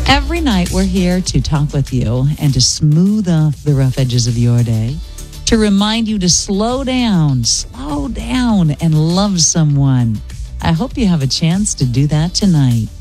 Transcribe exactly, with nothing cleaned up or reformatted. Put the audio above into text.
Every night we're here to talk with you and to smooth off the rough edges of your day, to remind you to slow down, slow down and love someone. I hope you have a chance to do that tonight.